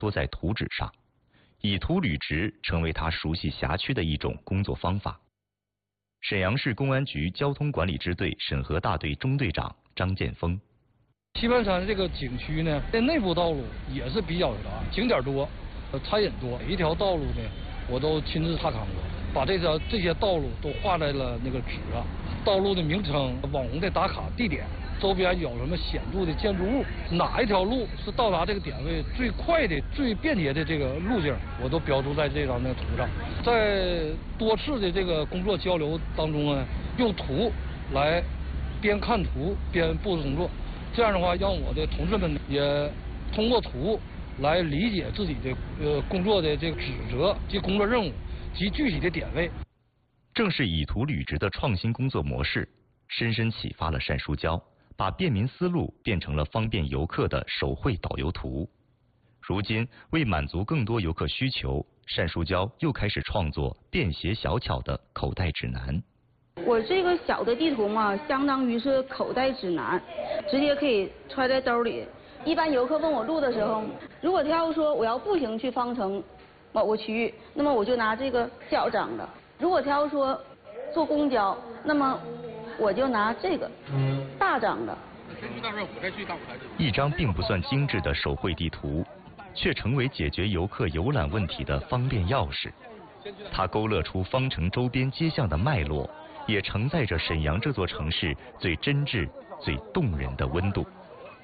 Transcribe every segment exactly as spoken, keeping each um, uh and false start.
多在图纸上，以图履职成为他熟悉辖区的一种工作方法。沈阳市公安局交通管理支队审核大队中队长张建峰。 西半山这个景区呢，在内部道路也是比较啥，景点多，餐饮多，每一条道路呢，我都亲自踏勘过，把这条这些道路都画在了那个纸上，道路的名称、网红的打卡地点。周边有什么显著的建筑物，哪一条路是到达这个点位最快的、最便捷的这个路径，我都标注在这张的图上。在多次的这个工作交流当中呢，用图来边看图边布置工作，这样的话，让我的同志们也通过图来理解自己的呃工作的这个职责及工作任务及具体的点位。 正是以图履职的创新工作模式，深深启发了单书娇，把便民思路变成了方便游客的手绘导游图。如今，为满足更多游客需求，单书娇又开始创作便携小巧的口袋指南。 我这个小的地图嘛，相当于是口袋指南，直接可以揣在兜里。一般游客问我路的时候，如果他要说我要步行去方城某个区域，那么我就拿这个小张的；如果他要说坐公交，那么我就拿这个大张的。 一张并不算精致的手绘地图，却成为解决游客游览问题的方便钥匙。它勾勒出方城周边街巷的脉络，也承载着沈阳这座城市最真挚、最动人的温度。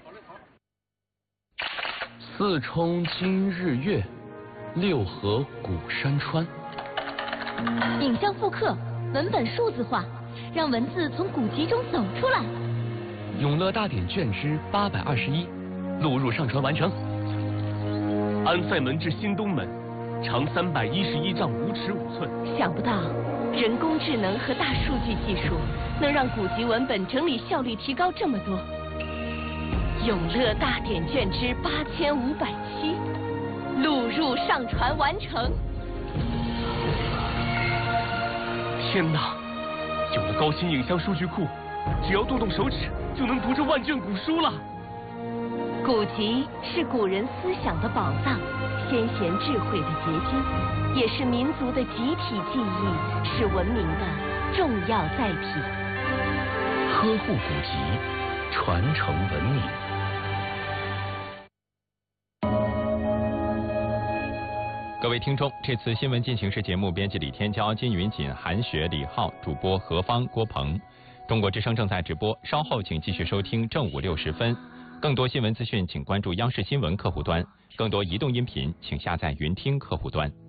四冲今日月，六合古山川。 影像复刻，文本数字化，让文字从古籍中走出来。 永乐大典卷之八百二十一，录入上传完成。安塞门至新东门，长三百一十一丈五尺五寸。 想不到，人工智能和大数据技术能让古籍文本整理效率提高这么多。永乐大典卷之八千五百七，录入上传完成。 天哪！有了高新影像数据库，只要动动手指就能读这万卷古书了。 古籍是古人思想的宝藏，先贤智慧的结晶，也是民族的集体记忆，是文明的重要载体。 呵护古籍，传承文明。 各位听众，这次新闻进行时节目编辑李天骄、金云锦、韩雪、李浩，主播何芳、郭鹏。中国之声正在直播，稍后请继续收听正午六时分。更多新闻资讯，请关注央视新闻客户端；更多移动音频，请下载云听客户端。